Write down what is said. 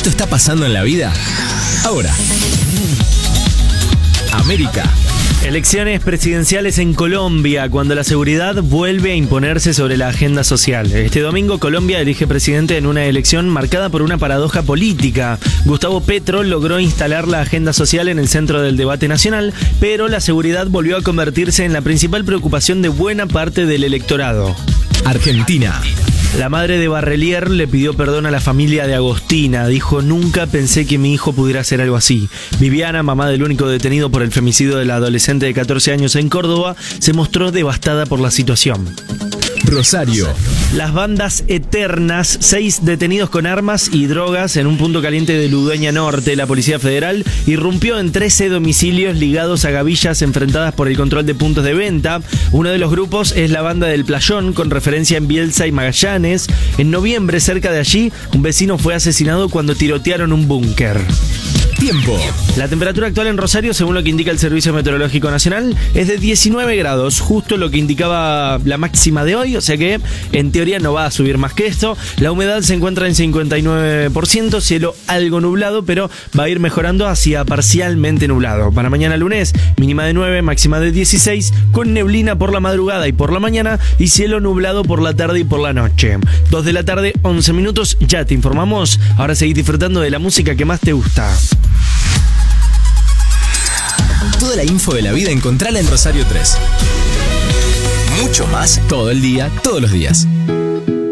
Esto está pasando en la vida ahora. América. Elecciones presidenciales en Colombia, cuando la seguridad vuelve a imponerse sobre la agenda social. Este domingo Colombia elige presidente en una elección marcada por una paradoja política. Gustavo Petro logró instalar la agenda social en el centro del debate nacional, pero la seguridad volvió a convertirse en la principal preocupación de buena parte del electorado. Argentina. La madre de Barrelier le pidió perdón a la familia de Agostina. Dijo: nunca pensé que mi hijo pudiera hacer algo así. Viviana, mamá del único detenido por el femicidio de la adolescente de 14 años en Córdoba, se mostró devastada por la situación. Rosario. Las bandas eternas, 6 detenidos con armas y drogas en un punto caliente de Ludueña Norte. La Policía Federal irrumpió en 13 domicilios ligados a gavillas enfrentadas por el control de puntos de venta. Uno de los grupos es la banda del Playón, con referencia en Bielsa y Magallanes. En noviembre, cerca de allí, un vecino fue asesinado cuando tirotearon un búnker. Tiempo. La temperatura actual en Rosario, según lo que indica el Servicio Meteorológico Nacional, es de 19 grados, justo lo que indicaba la máxima de hoy, o sea que en teoría no va a subir más que esto. La humedad se encuentra en 59%, cielo algo nublado, pero va a ir mejorando hacia parcialmente nublado. Para mañana lunes, mínima de 9, máxima de 16, con neblina por la madrugada y por la mañana, y cielo nublado por la tarde y por la noche. 2 de la tarde, 11 minutos, ya te informamos. Ahora seguí disfrutando de la música que más te gusta. Toda la info de la vida encontrala en Rosario 3. Mucho más todo el día, todos los días.